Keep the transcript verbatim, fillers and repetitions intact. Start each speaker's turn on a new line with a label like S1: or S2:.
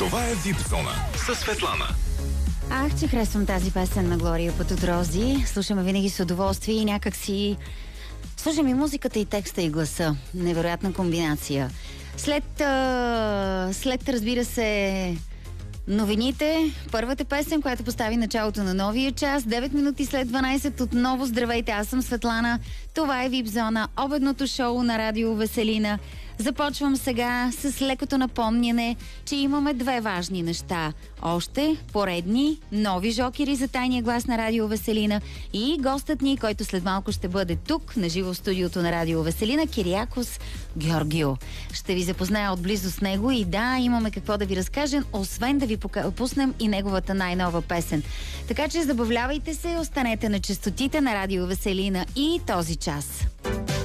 S1: Това е Вип Зона със Светлана.
S2: Ах, че харесвам тази песен на Глория Пътодрози. Слушаме винаги с удоволствие и някак си... Слушам и музиката, и текста, и гласа. Невероятна комбинация. След, а... след разбира се, новините, първата песен, която постави началото на новия час, девет минути след дванайсет, отново здравейте, аз съм Светлана. Това е Вип Зона, обедното шоу на Радио Веселина. Започвам сега с лекото напомняне, че имаме две важни неща. Още поредни нови жокери за тайния глас на Радио Веселина и гостът ни, който след малко ще бъде тук, на живо в студиото на Радио Веселина, Кириакос Георгио. Ще ви запозная отблизо с него и да, имаме какво да ви разкажем, освен да ви пуснем и неговата най-нова песен. Така че забавлявайте се, останете на честотите на Радио Веселина и този час.